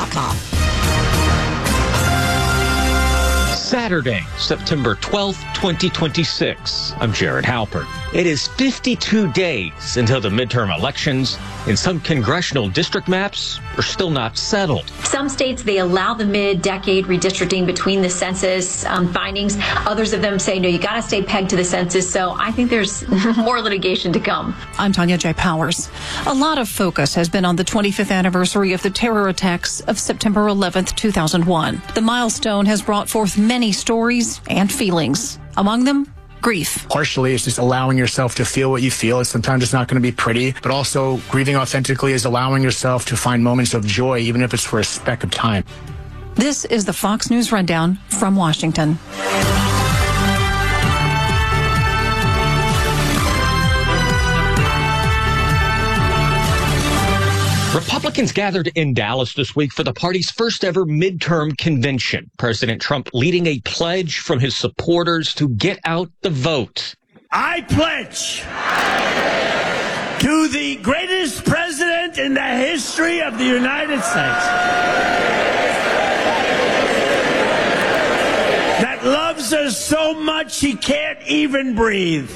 WashingtonPost.com. Saturday, September 12th, 2026. I'm Jared Halpern. It is 52 days until the midterm elections, and some congressional district maps are still not settled. Some states, they allow the mid-decade redistricting between the census findings. Others of them say, no, you got to stay pegged to the census. So I think there's more litigation to come. I'm Tanya J. Powers. A lot of focus has been on the 25th anniversary of the terror attacks of September 11th, 2001. The milestone has brought forth many stories and feelings. Among them, grief. Partially, it's just allowing yourself to feel what you feel. Sometimes it's not going to be pretty, but also grieving authentically is allowing yourself to find moments of joy, even if it's for a speck of time. This is the Fox News Rundown from Washington. Republicans gathered in Dallas this week for the party's first ever midterm convention. President Trump leading a pledge from his supporters to get out the vote. I pledge to the greatest president in the history of the United States that loves us so much he can't even breathe.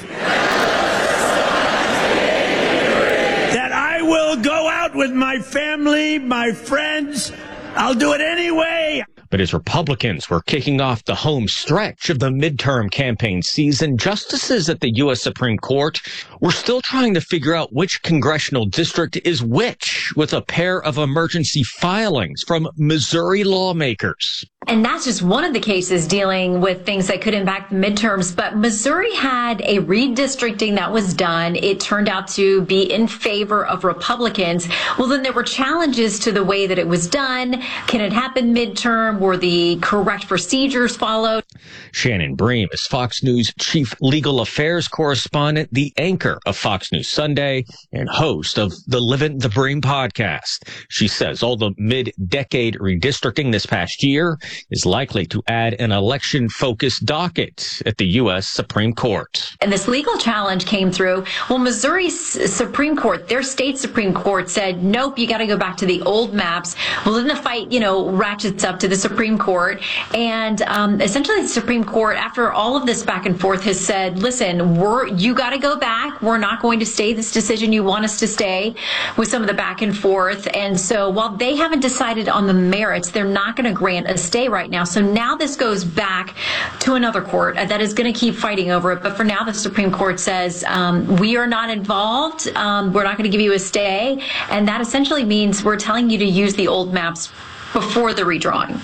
Will go out with my family, my friends. I'll do it anyway. But as Republicans were kicking off the home stretch of the midterm campaign season, justices at the U.S. Supreme Court were still trying to figure out which congressional district is which, with a pair of emergency filings from Missouri lawmakers. And that's just one of the cases dealing with things that could impact the midterms. But Missouri had a redistricting that was done. It turned out to be in favor of Republicans. Well, then there were challenges to the way that it was done. Can it happen midterm? Were the correct procedures followed? Shannon Bream is Fox News chief legal affairs correspondent, the anchor of Fox News Sunday, and host of the Livin' the Bream podcast. She says all the mid-decade redistricting this past year is likely to add an election-focused docket at the U.S. Supreme Court. And this legal challenge came through. Well, Missouri's Supreme Court, their state Supreme Court said, nope, you got to go back to the old maps. Well, then the fight, ratchets up to the Supreme Court. And essentially the Supreme Court, after all of this back and forth, has said, listen, you got to go back. We're not going to stay this decision you want us to stay, with some of the back and forth. And so while they haven't decided on the merits, they're not going to grant a stay right now. So now this goes back to another court that is going to keep fighting over it. But for now, the Supreme Court says, we are not involved. We're not going to give you a stay. And that essentially means we're telling you to use the old maps before the redrawing.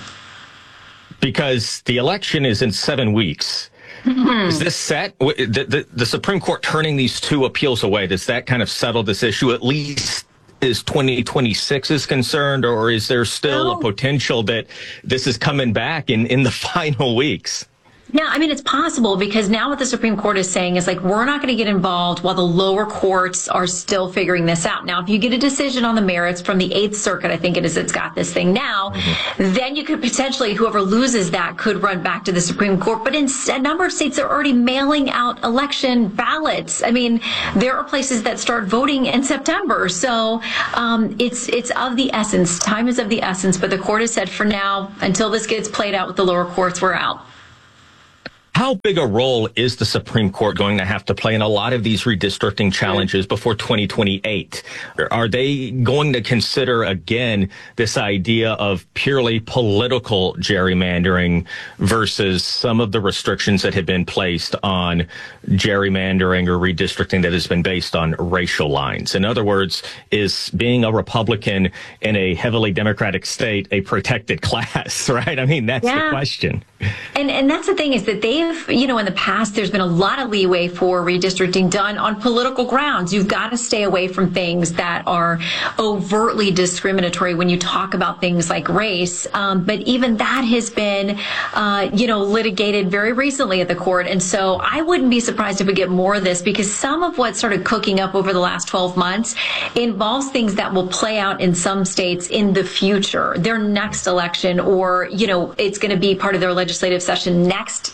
Because the election is in 7 weeks. Mm-hmm. Is this set? The Supreme Court turning these two appeals away, does that kind of settle this issue, at least as 2026 is concerned, or is there still a potential that this is coming back in the final weeks? Yeah, I mean, it's possible, because now what the Supreme Court is saying is, we're not going to get involved while the lower courts are still figuring this out. Now, if you get a decision on the merits from the Eighth Circuit, I think it is, it's got this thing now, then you could potentially, whoever loses that could run back to the Supreme Court. But in a number of states, they're already mailing out election ballots. I mean, there are places that start voting in September. So it's of the essence. Time is of the essence. But the court has said, for now, until this gets played out with the lower courts, we're out. How big a role is the Supreme Court going to have to play in a lot of these redistricting challenges before 2028? Are they going to consider, again, this idea of purely political gerrymandering versus some of the restrictions that have been placed on gerrymandering or redistricting that has been based on racial lines? In other words, is being a Republican in a heavily Democratic state a protected class, right? I mean, that's the question. And that's the thing, is that they've, in the past, there's been a lot of leeway for redistricting done on political grounds. You've got to stay away from things that are overtly discriminatory when you talk about things like race. But even that has been, litigated very recently at the court. And so I wouldn't be surprised if we get more of this, because some of what started cooking up over the last 12 months involves things that will play out in some states in the future, their next election, or, it's going to be part of their legislative session next year.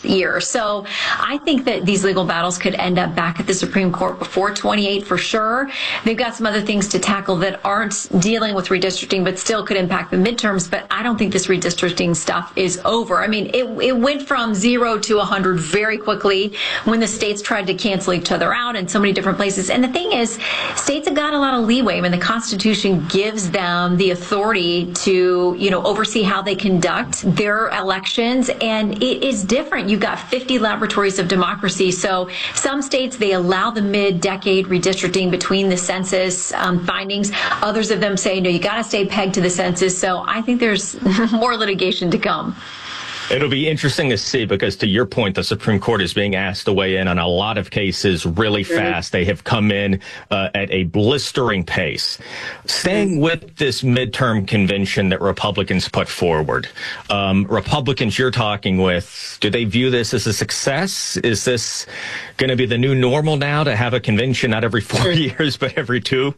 So I think that these legal battles could end up back at the Supreme Court before 28 for sure. They've got some other things to tackle that aren't dealing with redistricting, but still could impact the midterms. But I don't think this redistricting stuff is over. I mean, it went from 0 to 100 very quickly when the states tried to cancel each other out in so many different places. And the thing is, states have got a lot of leeway. I mean, the Constitution gives them the authority to, oversee how they conduct their elections. And it is different. You've got 50 laboratories of democracy. So some states, they allow the mid-decade redistricting between the census findings. Others of them say, no, you got to stay pegged to the census. So I think there's more litigation to come. It'll be interesting to see because, to your point, the Supreme Court is being asked to weigh in on a lot of cases really fast. They have come in at a blistering pace. Staying with this midterm convention that Republicans put forward, Republicans you're talking with, do they view this as a success? Is this going to be the new normal now to have a convention not every 4 years, but every 2?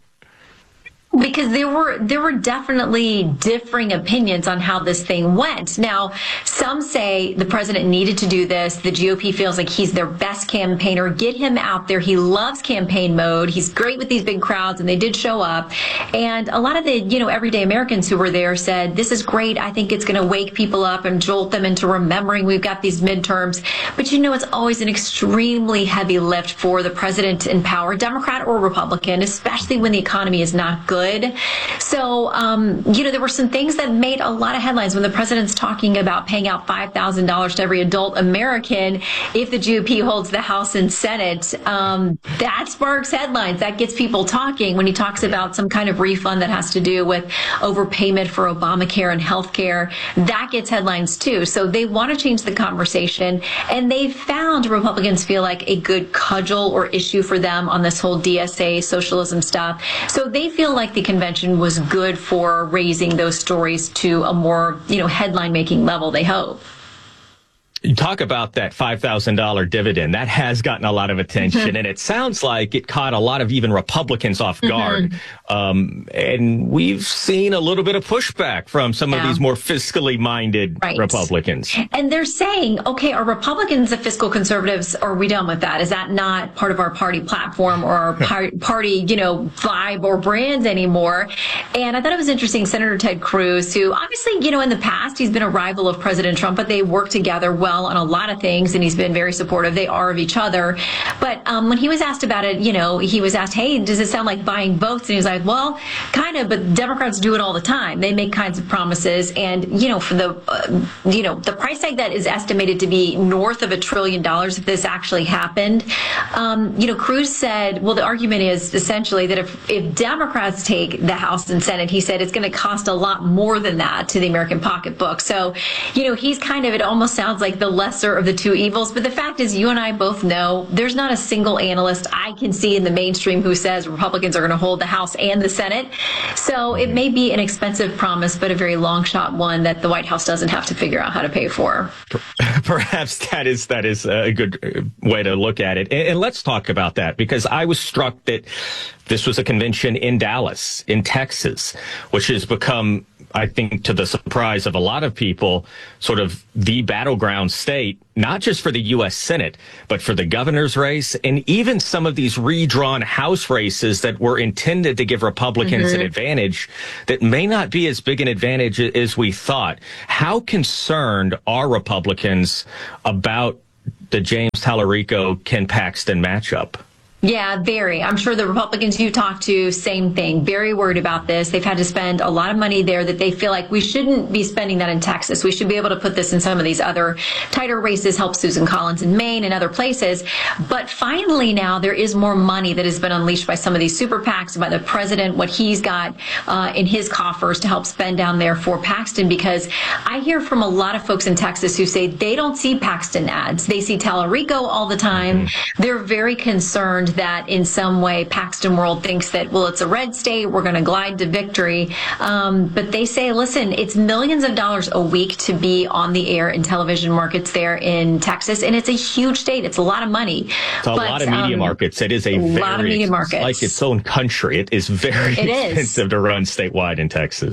Because there were definitely differing opinions on how this thing went. Now, some say the president needed to do this. The GOP feels like he's their best campaigner. Get him out there. He loves campaign mode. He's great with these big crowds, and they did show up. And a lot of the, everyday Americans who were there said, this is great. I think it's going to wake people up and jolt them into remembering we've got these midterms. But it's always an extremely heavy lift for the president in power, Democrat or Republican, especially when the economy is not good. So, there were some things that made a lot of headlines when the president's talking about paying out $5,000 to every adult American if the GOP holds the House and Senate. That sparks headlines. That gets people talking when he talks about some kind of refund that has to do with overpayment for Obamacare and health care. That gets headlines too. So they want to change the conversation, and they found Republicans feel like a good cudgel or issue for them on this whole DSA socialism stuff. So they feel like the convention was good for raising those stories to a more, headline-making level, they hope. You talk about that $5,000 dividend. That has gotten a lot of attention, and it sounds like it caught a lot of even Republicans off guard. And we've seen a little bit of pushback from some of these more fiscally minded Republicans. And they're saying, okay, are Republicans the fiscal conservatives, or are we done with that? Is that not part of our party platform or our party, vibe or brand anymore? And I thought it was interesting, Senator Ted Cruz, who obviously, in the past, he's been a rival of President Trump, but they work together well on a lot of things, and he's been very supportive. They are of each other. But when he was asked about it, he was asked, hey, does it sound like buying votes? And he was like, well, kind of, but Democrats do it all the time. They make kinds of promises. And, for the price tag that is estimated to be north of $1 trillion if this actually happened, Cruz said, well, the argument is essentially that if Democrats take the House and Senate, he said it's going to cost a lot more than that to the American pocketbook. So, he's kind of, it almost sounds like the lesser of the two evils. But the fact is, you and I both know there's not a single analyst I can see in the mainstream who says Republicans are going to hold the House and the Senate. So it may be an expensive promise, but a very long shot one that the White House doesn't have to figure out how to pay for. Perhaps that is a good way to look at it. And let's talk about that, because I was struck that this was a convention in Dallas, in Texas, which has become, I think, to the surprise of a lot of people, sort of the battleground state, not just for the U.S. Senate, but for the governor's race and even some of these redrawn House races that were intended to give Republicans an advantage that may not be as big an advantage as we thought. How concerned are Republicans about the James Tallarico-Ken Paxton matchup? Yeah, very. I'm sure the Republicans you talk to, same thing. Very worried about this. They've had to spend a lot of money there that they feel like we shouldn't be spending that in Texas. We should be able to put this in some of these other tighter races, help Susan Collins in Maine and other places. But finally now there is more money that has been unleashed by some of these super PACs, by the president, what he's got in his coffers to help spend down there for Paxton. Because I hear from a lot of folks in Texas who say they don't see Paxton ads. They see Tallarico all the time. They're very concerned that in some way Paxton World thinks that, well, it's a red state, we're going to glide to victory. But they say, listen, it's millions of dollars a week to be on the air in television markets there in Texas. And it's a huge state. It's a lot of money. It's a lot of media markets. It is a lot of media markets. Like its own country. It is very expensive to run statewide in Texas.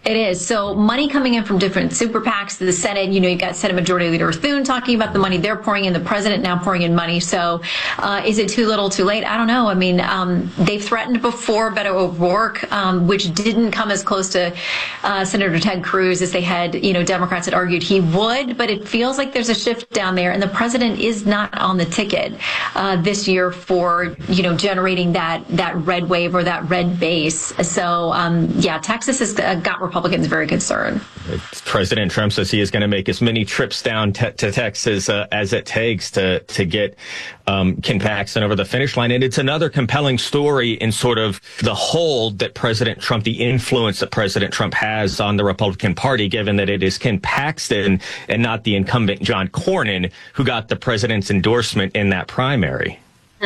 It is. So money coming in from different super PACs to the Senate. You know, you've got Senate Majority Leader Thune talking about the money they're pouring in, the president now pouring in money. So is it too little, too late? I don't know. I mean, they've threatened before Beto O'Rourke, which didn't come as close to Senator Ted Cruz as they had, Democrats had argued he would. But it feels like there's a shift down there. And the president is not on the ticket this year for, generating that red wave or that red base. So, Texas has got Republicans very concerned. President Trump says he is going to make as many trips down to Texas as it takes to get Ken Paxton over the finish line. And it's another compelling story in sort of the hold that President Trump, the influence that President Trump has on the Republican Party, given that it is Ken Paxton and not the incumbent John Cornyn who got the president's endorsement in that primary.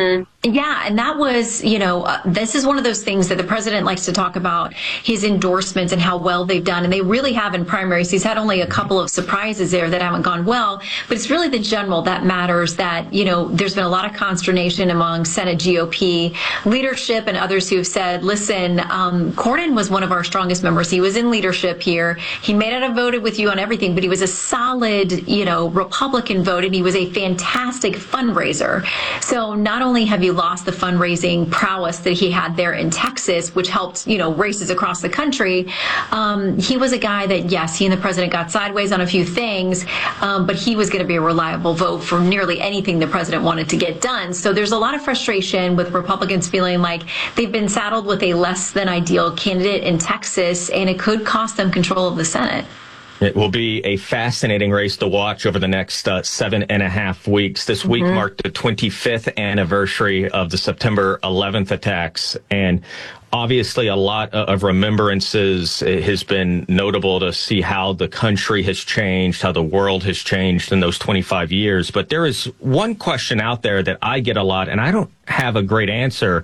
Yeah, and that was, this is one of those things that the president likes to talk about, his endorsements and how well they've done. And they really have in primaries. He's had only a couple of surprises there that haven't gone well. But it's really the general that matters, that, there's been a lot of consternation among Senate GOP leadership and others who have said, listen, Cornyn was one of our strongest members. He was in leadership here. He may not have voted with you on everything, but he was a solid, Republican vote, and he was a fantastic fundraiser. So not only have you lost the fundraising prowess that he had there in Texas, which helped, races across the country, he was a guy that, yes, he and the president got sideways on a few things, but he was going to be a reliable vote for nearly anything the president wanted to get done. So there's a lot of frustration with Republicans feeling like they've been saddled with a less than ideal candidate in Texas, and it could cost them control of the Senate. It will be a fascinating race to watch over the next 7.5 weeks. This week marked the 25th anniversary of the September 11th attacks. And obviously, a lot of remembrances. It has been notable to see how the country has changed, how the world has changed in those 25 years. But there is one question out there that I get a lot, and I don't have a great answer.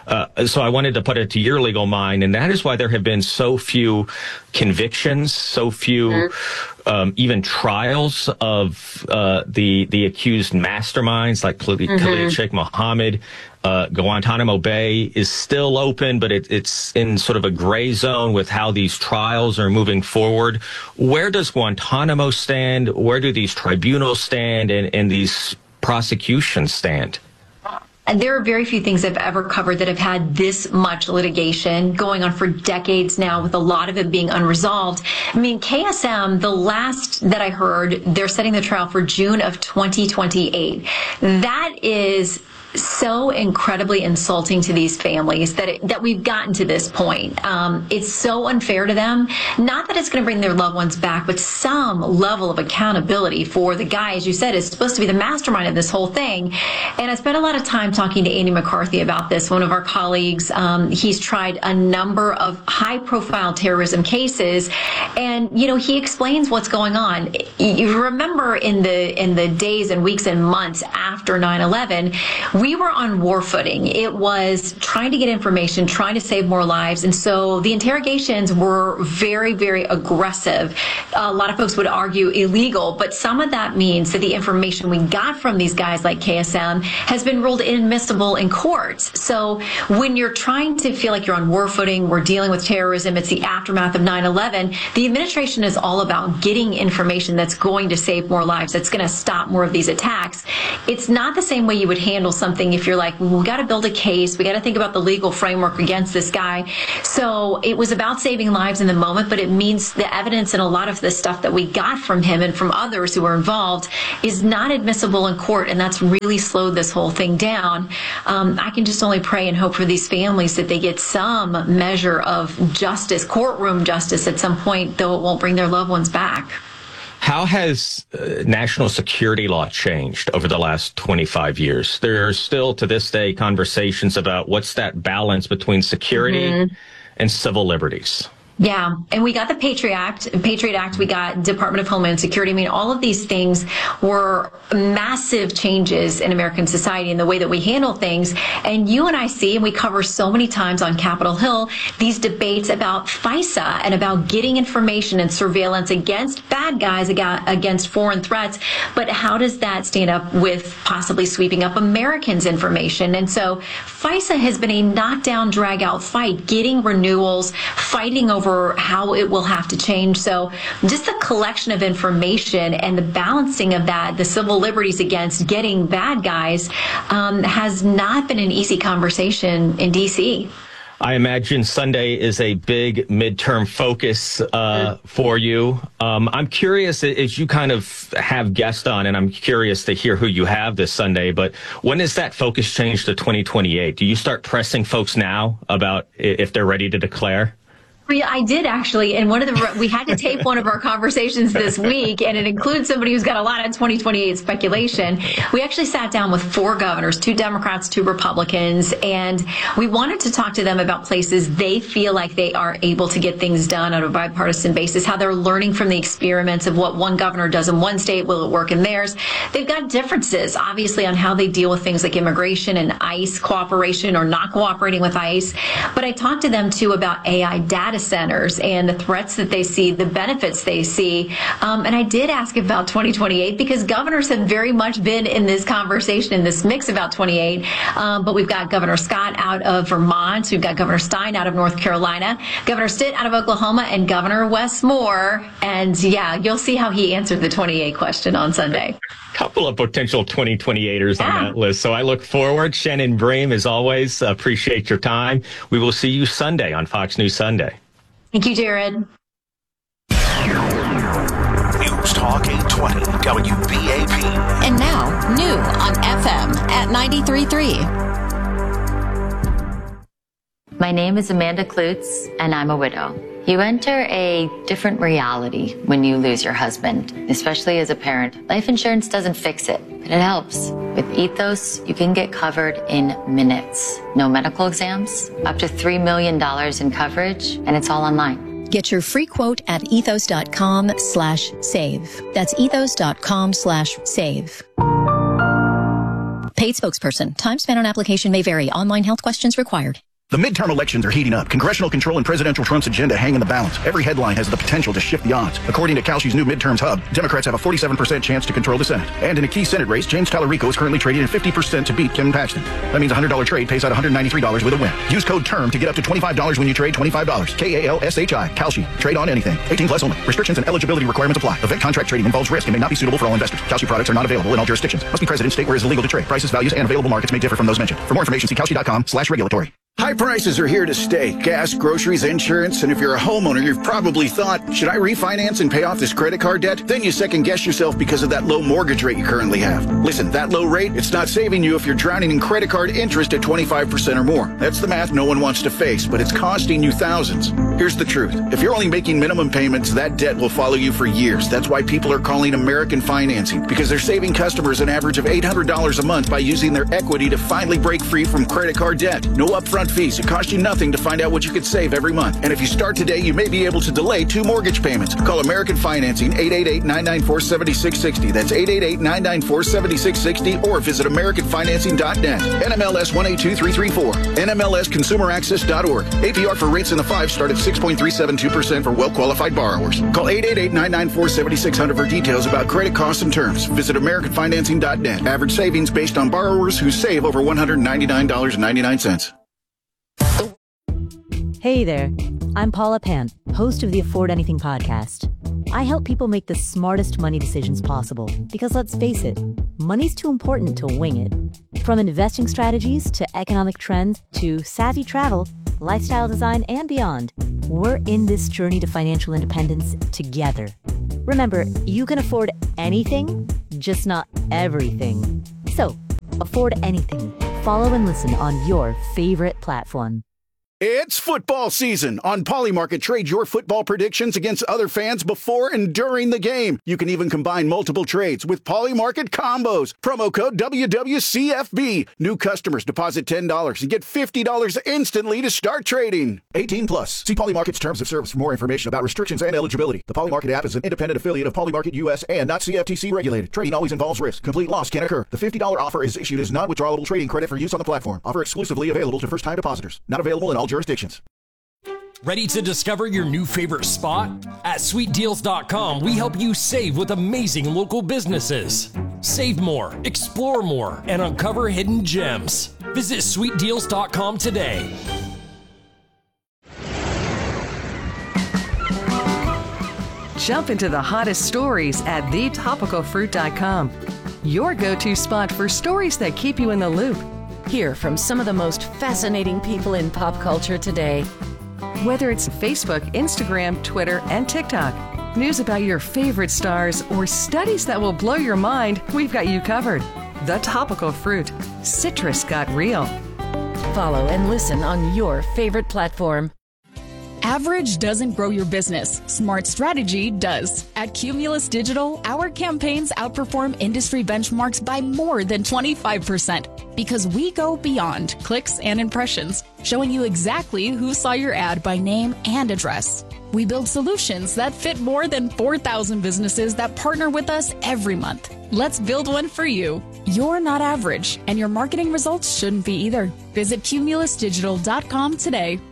So I wanted to put it to your legal mind, and that is why there have been so few convictions, so few even trials of the accused masterminds like Khalid Sheikh Mohammed. Guantanamo Bay is still open, but it's in sort of a gray zone with how these trials are moving forward. Where does Guantanamo stand? Where do these tribunals stand and these prosecutions stand? And there are very few things I've ever covered that have had this much litigation going on for decades now, with a lot of it being unresolved. I mean, KSM, the last that I heard, they're setting the trial for June of 2028. That is so incredibly insulting to these families that we've gotten to this point. It's so unfair to them. Not that it's going to bring their loved ones back, but some level of accountability for the guy, as you said, is supposed to be the mastermind of this whole thing. And I spent a lot of time talking to Andy McCarthy about this, one of our colleagues. He's tried a number of high-profile terrorism cases, and he explains what's going on. You remember in the days and weeks and months after 9/11. We were on war footing. It was trying to get information, trying to save more lives. And so the interrogations were very, very aggressive. A lot of folks would argue illegal, but some of that means that the information we got from these guys like KSM has been ruled inadmissible in courts. So when you're trying to feel like you're on war footing, we're dealing with terrorism, it's the aftermath of 9/11, the administration is all about getting information that's going to save more lives, that's going to stop more of these attacks. It's not the same way you would handle something if you're like, well, we got to build a case, we got to think about the legal framework against this guy. So it was about saving lives in the moment, but it means the evidence and a lot of the stuff that we got from him and from others who were involved is not admissible in court, and that's really slowed this whole thing down. I can just only pray and hope for these families that they get some measure of justice, courtroom justice at some point, though it won't bring their loved ones back. How has national security law changed over the last 25 years? There are still to this day conversations about what's that balance between security and civil liberties. Yeah, and we got the Patriot Act, we got Department of Homeland Security. I mean, all of these things were massive changes in American society and the way that we handle things. And you and I see, and we cover so many times on Capitol Hill, these debates about FISA and about getting information and surveillance against bad guys, against foreign threats. But how does that stand up with possibly sweeping up Americans' information? And so FISA has been a knockdown, drag-out fight, getting renewals, fighting over over how it will have to change. So just the collection of information and the balancing of that, the civil liberties against getting bad guys, has not been an easy conversation in D.C. I imagine Sunday is a big midterm focus for you. I'm curious, as you kind of have guests on, and I'm curious to hear who you have this Sunday, but when does that focus change to 2028? Do you start pressing folks now about if they're ready to declare? I did actually, and we had to tape one of our conversations this week, and it includes somebody who's got a lot of 2028 speculation. We actually sat down with 4 governors, 2 Democrats, 2 Republicans, and we wanted to talk to them about places they feel like they are able to get things done on a bipartisan basis, how they're learning from the experiments of what one governor does in one state, will it work in theirs? They've got differences, obviously, on how they deal with things like immigration and ICE cooperation or not cooperating with ICE. But I talked to them, too, about AI data centers and the threats that they see, the benefits they see. And I did ask about 2028 because governors have very much been in this conversation, in this mix about 28. But we've got Governor Scott out of Vermont. We've got Governor Stein out of North Carolina, Governor Stitt out of Oklahoma, and Governor Wes Moore. And yeah, you'll see how he answered the 28 question on Sunday. Couple of potential 2028ers on that list. So I look forward. Shannon Bream, as always, appreciate your time. We will see you Sunday on Fox News Sunday. Thank you, Jared. News Talk 820 WBAP. And now, new on FM at 93.3. My name is Amanda Klutz, and I'm a widow. You enter a different reality when you lose your husband, especially as a parent. Life insurance doesn't fix it, but it helps. With Ethos, you can get covered in minutes. No medical exams, up to $3 million in coverage, and it's all online. Get your free quote at ethos.com/save. That's ethos.com/save. Paid spokesperson. Time spent on application may vary. Online health questions required. The midterm elections are heating up. Congressional control and presidential Trump's agenda hang in the balance. Every headline has the potential to shift the odds. According to Kalshi's new midterms hub, Democrats have a 47% chance to control the Senate. And in a key Senate race, James Talarico is currently trading at 50% to beat Kevin Paxton. That means a $100 trade pays out $193 with a win. Use code TERM to get up to $25 when you trade $25. KALSHI. Kalshi. Trade on anything. 18 plus only. Restrictions and eligibility requirements apply. Event contract trading involves risk and may not be suitable for all investors. Kalshi products are not available in all jurisdictions. Must be present in state where it is illegal to trade. Prices, values, and available markets may differ from those mentioned. For more information, see Kalshi.com/regulatory. High prices are here to stay. Gas, groceries, insurance, and if you're a homeowner, you've probably thought, should I refinance and pay off this credit card debt? Then you second guess yourself because of that low mortgage rate you currently have. Listen, that low rate, it's not saving you if you're drowning in credit card interest at 25% or more. That's the math no one wants to face, but it's costing you thousands. Here's the truth. If you're only making minimum payments, that debt will follow you for years. That's why people are calling American Financing, because they're saving customers an average of $800 a month by using their equity to finally break free from credit card debt. No upfront fees. It costs you nothing to find out what you could save every month. And if you start today, you may be able to delay 2 mortgage payments. Call American Financing, 888-994-7660. That's 888-994-7660, or visit AmericanFinancing.net. NMLS 182334. NMLSConsumerAccess.org. APR for rates in the 5 start at 6.372% for well-qualified borrowers. Call 888-994-7600 for details about credit costs and terms. Visit AmericanFinancing.net. Average savings based on borrowers who save over $199.99. Hey there, I'm Paula Pant, host of the Afford Anything podcast. I help people make the smartest money decisions possible because, let's face it, money's too important to wing it. From investing strategies to economic trends to savvy travel, lifestyle design, and beyond, we're in this journey to financial independence together. Remember, you can afford anything, just not everything. So, afford anything. Follow and listen on your favorite platform. It's football season. On Polymarket, trade your football predictions against other fans before and during the game. You can even combine multiple trades with Polymarket combos. Promo code WWCFB. New customers deposit $10 and get $50 instantly to start trading. 18 plus. See Polymarket's terms of service for more information about restrictions and eligibility. The Polymarket app is an independent affiliate of Polymarket US and not CFTC regulated. Trading always involves risk. Complete loss can occur. The $50 offer is issued as non-withdrawable trading credit for use on the platform. Offer exclusively available to first-time depositors. Not available in all jurisdictions. Ready to discover your new favorite spot? At sweetdeals.com, we help you save with amazing local businesses. Save more, explore more, and uncover hidden gems. Visit sweetdeals.com today. Jump into the hottest stories at thetopicalfruit.com. Your go-to spot for stories that keep you in the loop. Hear from some of the most fascinating people in pop culture today. Whether it's Facebook, Instagram, Twitter, and TikTok, news about your favorite stars, or studies that will blow your mind, we've got you covered. The Topical Fruit. Citrus got real. Follow and listen on your favorite platform. Average doesn't grow your business. Smart strategy does. At Cumulus Digital, our campaigns outperform industry benchmarks by more than 25% because we go beyond clicks and impressions, showing you exactly who saw your ad by name and address. We build solutions that fit more than 4,000 businesses that partner with us every month. Let's build one for you. You're not average, and your marketing results shouldn't be either. Visit cumulusdigital.com today.